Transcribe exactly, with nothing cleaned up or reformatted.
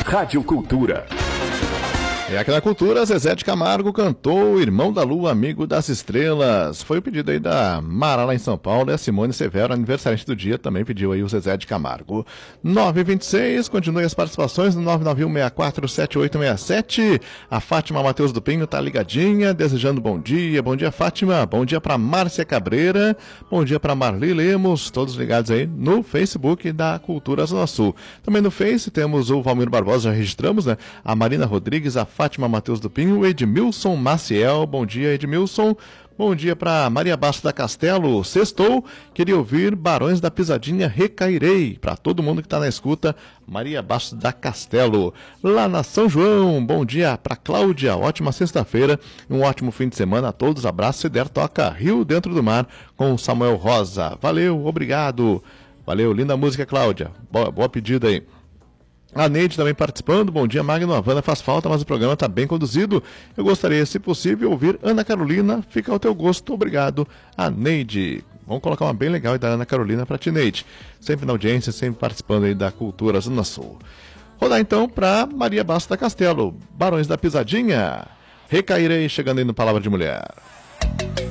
Rádio Cultura. E aqui na Cultura, Zezé de Camargo cantou Irmão da Lua, Amigo das Estrelas. Foi o pedido aí da Mara lá em São Paulo, e a Simone Severo, aniversariante do dia, também pediu aí o Zezé de Camargo. nove e vinte e seis, continue as participações no nove nove um seis quatro sete oito seis sete. A Fátima Matheus do Pinho tá ligadinha, desejando bom dia. Bom dia, Fátima. Bom dia pra Márcia Cabreira. Bom dia pra Marli Lemos, todos ligados aí no Facebook da Cultura Zona Sul. Também no Face temos o Valmir Barbosa, já registramos, né? A Marina Rodrigues, a Fátima Matheus do Pinho, o Edmilson Maciel. Bom dia, Edmilson. Bom dia para Maria Bastos da Castelo. Sextou, queria ouvir Barões da Pisadinha, Recairei. Para todo mundo que está na escuta, Maria Bastos da Castelo. Lá na São João, bom dia para Cláudia. Ótima sexta-feira, um ótimo fim de semana a todos. Abraço, se der, toca Rio Dentro do Mar com Samuel Rosa. Valeu, obrigado. Valeu, linda música, Cláudia. Boa, boa pedida aí. A Neide também participando. Bom dia, Magno. A Havana faz falta, mas o programa está bem conduzido. Eu gostaria, se possível, ouvir Ana Carolina. Fica ao teu gosto. Obrigado, a Neide. Vamos colocar uma bem legal aí da Ana Carolina para ti, Neide. Sempre na audiência, sempre participando aí da Cultura Zona Sul. Rodar então para Maria Bastos da Castelo. Barões da Pisadinha. Recairei, chegando aí no Palavra de Mulher.